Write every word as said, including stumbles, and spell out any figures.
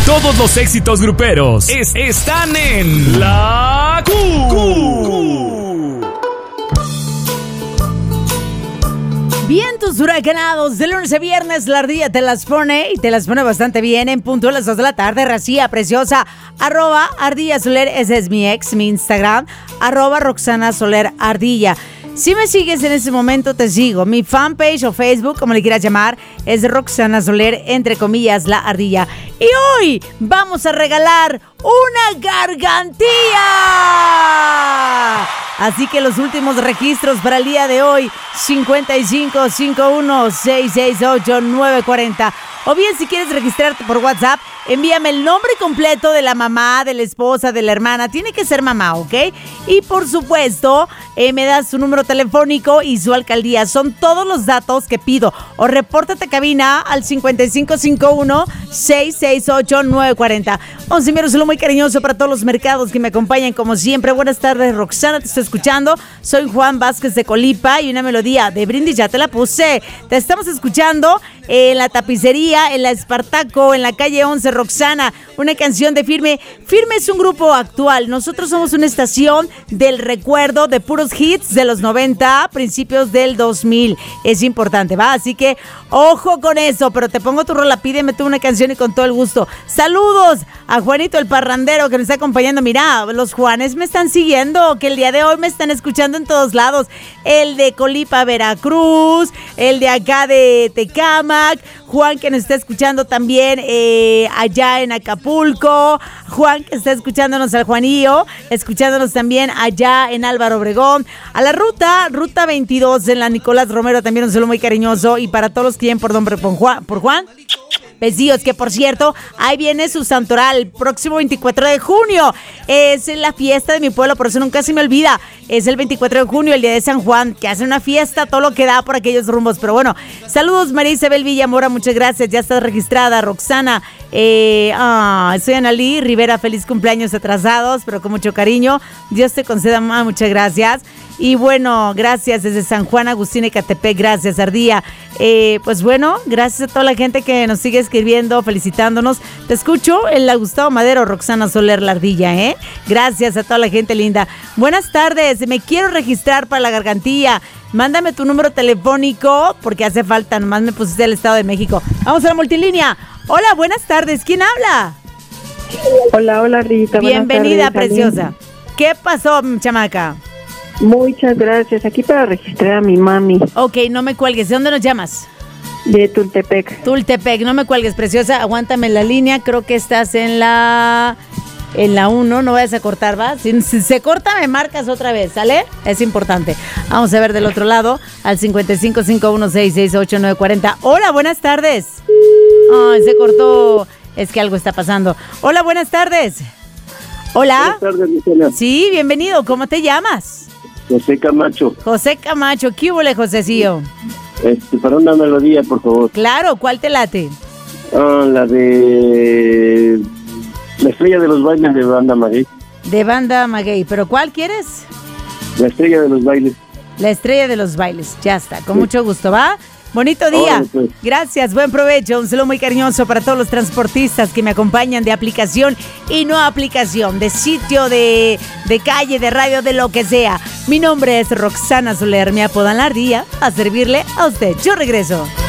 Todos los éxitos gruperos es, están en La Q. Q. Vientos huracanados de lunes a viernes, la ardilla te las pone y te las pone bastante bien en punto a las dos de la tarde. Racía preciosa, arroba Ardilla Soler, ese es mi ex, mi Instagram, arroba Roxana Soler Ardilla. Si me sigues en ese momento, te sigo. Mi fanpage o Facebook, como le quieras llamar, es Roxana Soler, entre comillas, la ardilla. Y hoy vamos a regalar una gargantilla. Así que los últimos registros para el día de hoy, cincuenta y cinco, cincuenta y uno, seiscientos sesenta y ocho, novecientos cuarenta. O bien, si quieres registrarte por WhatsApp, envíame el nombre completo de la mamá, de la esposa, de la hermana. Tiene que ser mamá, ¿ok? Y por supuesto, eh, me das su número telefónico y su alcaldía. Son todos los datos que pido. O repórtate a cabina al cincuenta y cinco, cincuenta y uno, seiscientos sesenta y ocho, novecientos cuarenta. Un saludo muy cariñoso para todos los mercados que me acompañan como siempre. Buenas tardes, Roxana, te estoy escuchando. Soy Juan Vázquez de Colipa y una melodía de Brindis ya te la puse. Te estamos escuchando en la tapicería, en la Espartaco, en la calle once, Roxana, una canción de Firme. Firme es un grupo actual. Nosotros somos una estación del recuerdo de puros hits de los noventa, principios del dos mil. Es importante, ¿va? Así que ojo con eso, pero te pongo tu rola, pídeme tú una canción y con todo el gusto. Saludos a Juanito el Parrandero que nos está acompañando. Mira, los Juanes me están siguiendo, que el día de hoy me están escuchando en todos lados. El de Colipa, Veracruz, el de acá de Tecámac, Juan que nos está escuchando también eh, allá en Acapulco, Juan que está escuchándonos al Juanillo, escuchándonos también allá en Álvaro Obregón, a la ruta, ruta veintidós en la Nicolás Romero, también un saludo muy cariñoso, y para todos los que vienen por nombre por Juan, por Juan. Besillos, que por cierto, ahí viene su santoral, el próximo veinticuatro de junio. Es la fiesta de mi pueblo, por eso nunca se me olvida. Es el veinticuatro de junio, el día de San Juan, que hacen una fiesta, todo lo que da por aquellos rumbos. Pero bueno, saludos María Isabel Villamora, muchas gracias, ya estás registrada. Roxana, eh, ah, soy Analí Rivera, feliz cumpleaños atrasados, pero con mucho cariño. Dios te conceda, mamá, muchas gracias. Y bueno, gracias desde San Juan, Agustín, Ecatepec, gracias Ardía. Eh, pues bueno, gracias a toda la gente que nos sigue escribiendo, felicitándonos. Te escucho en la Gustavo Madero, Roxana Soler, la ardilla, ¿eh? Gracias a toda la gente linda. Buenas tardes, me quiero registrar para la gargantilla. Mándame tu número telefónico porque hace falta, nomás me pusiste el Estado de México. Vamos a la multilínea. Hola, buenas tardes, ¿quién habla? Hola, hola Rita. Bienvenida, tardes, preciosa. ¿Qué pasó, chamaca? Muchas gracias. Aquí para registrar a mi mami. Ok, no me cuelgues. ¿De dónde nos llamas? De Tultepec. Tultepec, no me cuelgues, preciosa. Aguántame la línea. Creo que estás en la... En la uno. No vayas a cortar, ¿va? Si, si se corta, me marcas otra vez, ¿sale? Es importante. Vamos a ver del otro lado. Al cincuenta y cinco, cincuenta y uno, sesenta y seis, ocho, novecientos cuarenta. Hola, buenas tardes. Ay, se cortó. Es que algo está pasando. Hola, buenas tardes. Hola. Buenas tardes, Luciana. Sí, bienvenido. ¿Cómo te llamas? José Camacho. José Camacho, ¿qué hubo, Josecillo? Este, para una melodía, por favor. Claro, ¿cuál te late? Ah, la de... La estrella de los bailes de Banda Maguey. De Banda Maguey, ¿pero cuál quieres? La estrella de los bailes. La estrella de los bailes, ya está, con sí. Mucho gusto, ¿va? Bonito día. Órale, pues. Gracias, buen provecho. Un saludo muy cariñoso para todos los transportistas que me acompañan de aplicación y no aplicación, de sitio, de, de calle, de radio, de lo que sea. Mi nombre es Roxana Soler, me apodan la ardilla, a servirle a usted. Yo regreso.